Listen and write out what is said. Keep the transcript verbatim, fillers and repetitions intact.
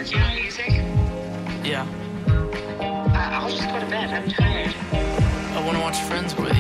working on music? Yeah. Uh, I'll just go to bed. I'm tired. I want to watch Friends with